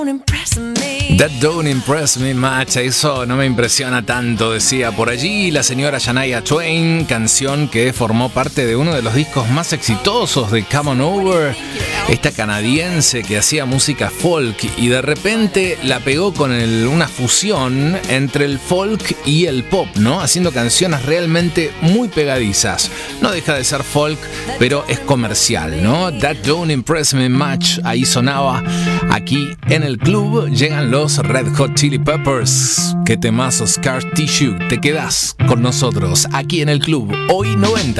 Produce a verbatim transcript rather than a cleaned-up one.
That don't impress me much. Eso no me impresiona tanto, decía por allí la señora Shania Twain, canción que formó parte de uno de los discos más exitosos de Come On Over, esta canadiense que hacía música folk y de repente la pegó con el, una fusión entre el folk y el pop, ¿no? Haciendo canciones realmente muy pegadizas. No deja de ser folk, pero es comercial, ¿no? That don't impress me much. Ahí sonaba. Aquí en el club llegan los Red Hot Chili Peppers. Qué temazo, Scar Tissue. Te quedás con nosotros aquí en el club. Hoy noventa.